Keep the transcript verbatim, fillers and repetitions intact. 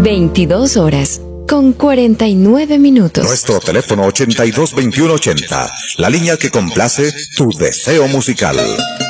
veintidós horas con cuarenta y nueve minutos. Nuestro teléfono ochenta y dos veintiuno ochenta, la línea que complace tu deseo musical.